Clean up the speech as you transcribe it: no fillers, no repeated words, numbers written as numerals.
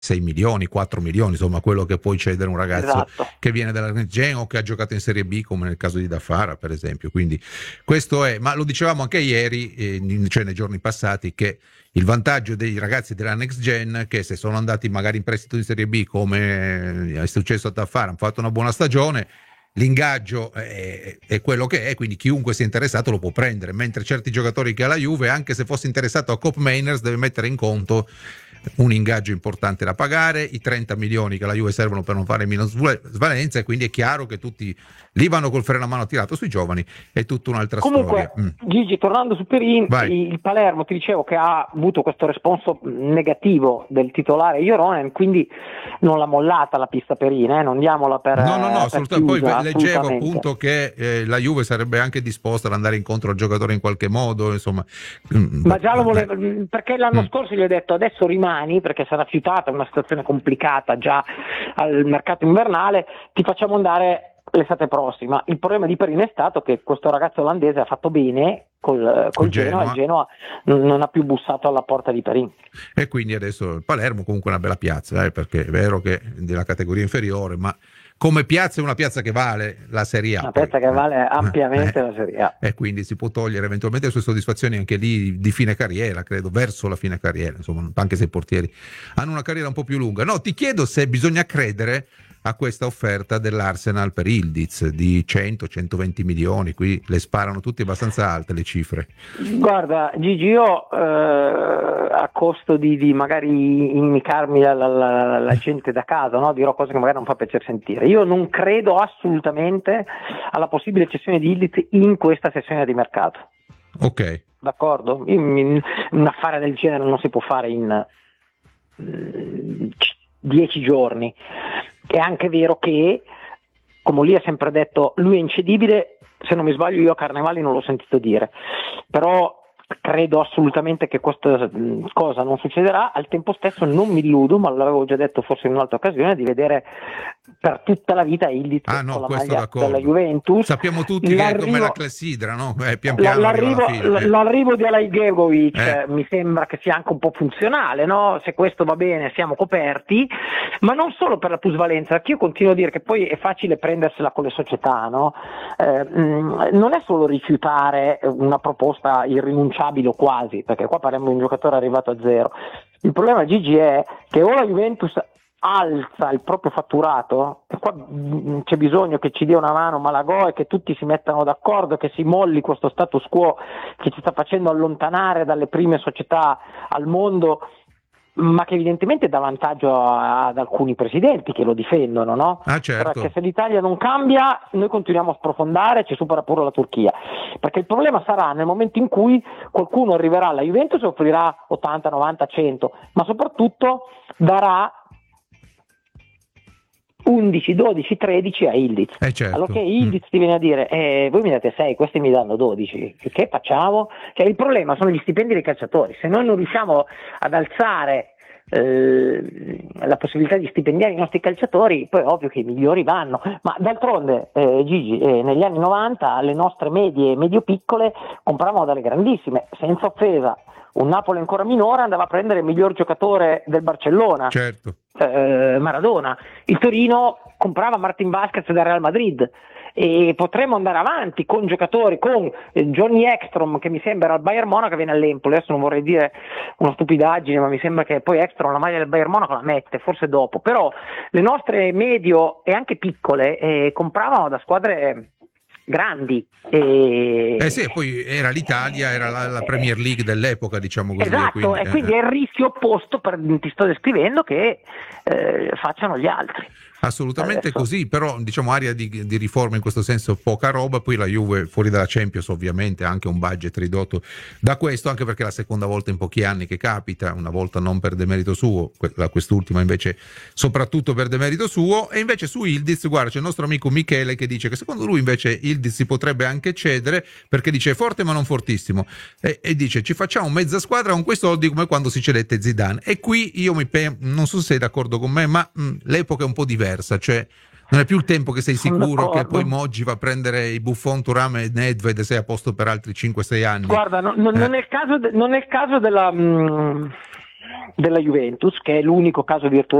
6 milioni, 4 milioni, insomma quello che puoi cedere un ragazzo che viene dalla Next Gen o che ha giocato in Serie B, come nel caso di Dafara per esempio. Quindi questo è, ma lo dicevamo anche ieri, cioè nei giorni passati, che il vantaggio dei ragazzi della Next Gen, che se sono andati magari in prestito in Serie B come è successo a Dafara, hanno fatto una buona stagione, l'ingaggio è quello che è, quindi chiunque sia interessato lo può prendere, mentre certi giocatori che ha la Juve, anche se fosse interessato a Cop Mainers, deve mettere in conto un ingaggio importante da pagare, i 30 milioni che la Juve servono per non fare minusvalenza, e quindi è chiaro che tutti lì vanno col freno a mano tirato. Sui giovani è tutta un'altra storia. Gigi, tornando su Perin, il Palermo, ti dicevo che ha avuto questo responso negativo del titolare Ioronen, quindi non l'ha mollata la pista Perin, non diamola per assolutamente. Chiusa, poi leggevo appunto che la Juve sarebbe anche disposta ad andare incontro al giocatore in qualche modo, insomma. Ma già lo voleva, perché l'anno scorso gli ho detto adesso rimani, perché sarà fiutata, una situazione complicata già al mercato invernale, ti facciamo andare l'estate prossima. Il problema di Perin è stato che questo ragazzo olandese ha fatto bene col Genoa, e il Genoa non ha più bussato alla porta di Perin. E quindi adesso il Palermo comunque è una bella piazza, perché è vero che è della categoria inferiore, ma come piazza è una piazza che vale la Serie A. Una piazza che vale ampiamente la Serie A. E quindi si può togliere eventualmente le sue soddisfazioni anche lì di fine carriera, credo, verso la fine carriera, insomma, anche se i portieri hanno una carriera un po' più lunga. No, ti chiedo se bisogna credere a questa offerta dell'Arsenal per Yildiz di 100-120 milioni, qui le sparano tutti abbastanza alte le cifre. Guarda Gigi, io a costo di magari inimicarmi la gente da casa, no? Dirò cose che magari non fa piacere sentire. Io non credo assolutamente alla possibile cessione di Yildiz in questa sessione di mercato. Ok. D'accordo? Un affare del genere non si può fare in 10 giorni. È anche vero che, come lui ha sempre detto, lui è incedibile, se non mi sbaglio io a Carnevali non l'ho sentito dire, però credo assolutamente che questa cosa non succederà. Al tempo stesso non mi illudo, ma l'avevo già detto forse in un'altra occasione, di vedere per tutta la vita Yildiz con la maglia della Juventus. Sappiamo tutti che è come la clessidra, no? Pian piano l'arrivo di Alajgevovic mi sembra che sia anche un po' funzionale, no? Se questo va bene siamo coperti, ma non solo per la plusvalenza, perché io continuo a dire che poi è facile prendersela con le società, no? Non è solo rifiutare una proposta irrinunciabile o quasi, perché qua parliamo di un giocatore arrivato a zero. Il problema, Gigi, è che o la Juventus alza il proprio fatturato, e qua c'è bisogno che ci dia una mano Malagò e che tutti si mettano d'accordo, che si molli questo status quo che ci sta facendo allontanare dalle prime società al mondo, ma che evidentemente dà vantaggio ad alcuni presidenti che lo difendono, no? Certo. Perché se l'Italia non cambia noi continuiamo a sprofondare, ci supera pure la Turchia, perché il problema sarà nel momento in cui qualcuno arriverà alla Juventus e offrirà 80, 90, 100, ma soprattutto darà 11, 12, 13 a Yildiz. Certo. Allora che Yildiz ti viene a dire voi mi date 6, questi mi danno 12, che facciamo? Cioè, il problema sono gli stipendi dei calciatori. Se noi non riusciamo ad alzare la possibilità di stipendiare i nostri calciatori, poi è ovvio che i migliori vanno, ma d'altronde Gigi, negli anni 90 le nostre medie e medio-piccole compravano dalle grandissime, senza offesa. Un Napoli ancora minore andava a prendere il miglior giocatore del Barcellona, certo. Maradona. Il Torino comprava Martin Vasquez da Real Madrid, e potremmo andare avanti con giocatori, con Johnny Ekstrom che mi sembra al Bayern Monaco, viene all'Empoli. Adesso non vorrei dire una stupidaggine, ma mi sembra che poi Ekstrom la maglia del Bayern Monaco la mette, forse dopo, però le nostre medio e anche piccole compravano da squadre grandi. Sì, poi era l'Italia, era la Premier League dell'epoca, diciamo così. Esatto, e quindi è il rischio opposto, ti sto descrivendo, che facciano gli altri. Assolutamente adesso. Così, però diciamo aria di riforma in questo senso poca roba. Poi la Juve fuori dalla Champions ovviamente ha anche un budget ridotto da questo, anche perché è la seconda volta in pochi anni che capita, una volta non per demerito suo, quest'ultima invece soprattutto per demerito suo. E invece su Yildiz, guarda, c'è il nostro amico Michele che dice che secondo lui invece Yildiz si potrebbe anche cedere, perché dice è forte ma non fortissimo, e dice ci facciamo mezza squadra con quei soldi come quando si cedette Zidane. E qui io non so se sei d'accordo con me, ma l'epoca è un po' diversa. Cioè non è più il tempo che sei sicuro che poi Moggi va a prendere i Buffon, Thuram e Nedved e sei a posto per altri 5-6 anni. Guarda, non è il caso della della Juventus, che è l'unico caso virtuoso